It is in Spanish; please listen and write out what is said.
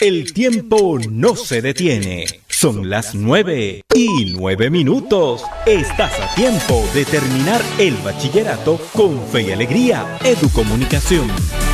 El tiempo no se detiene. Son las 9:09. Estás a tiempo de terminar el bachillerato con fe y alegría. Educomunicación.